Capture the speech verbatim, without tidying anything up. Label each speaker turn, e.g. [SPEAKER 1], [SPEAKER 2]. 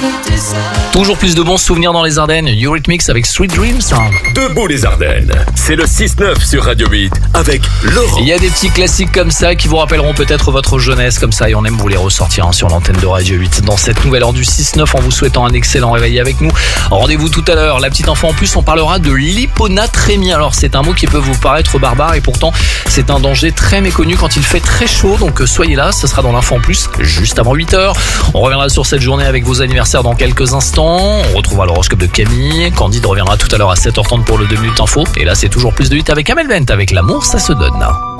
[SPEAKER 1] Toujours plus de bons souvenirs dans les Ardennes. Eurythmics avec Sweet Dreams.
[SPEAKER 2] Debout les Ardennes, c'est le six neuf sur Radio huit avec Laurent.
[SPEAKER 1] Il y a des petits classiques comme ça qui vous rappelleront peut-être votre jeunesse comme ça et on aime vous les ressortir hein, sur l'antenne de Radio huit dans cette nouvelle heure du six neuf en vous souhaitant un excellent réveil avec nous. Rendez-vous tout à l'heure. La petite info en plus, on parlera de l'hyponatrémie. Alors c'est un mot qui peut vous paraître barbare et pourtant c'est un danger très méconnu quand il fait très chaud. Donc soyez là, ce sera dans l'info en plus juste avant huit heures. On reviendra sur cette journée avec vos anniversaires dans quelques instants. On retrouvera l'horoscope de Camille. Candide reviendra tout à l'heure à sept heures trente pour le deux minutes info. Et là, c'est toujours plus de huit avec Amel Bent avec L'amour, ça se donne.